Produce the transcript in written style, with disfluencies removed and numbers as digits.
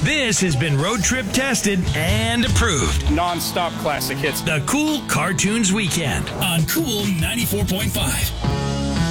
This has been road trip tested and approved. Non-stop classic hits. The Cool Cartoons Weekend on Cool 94.5.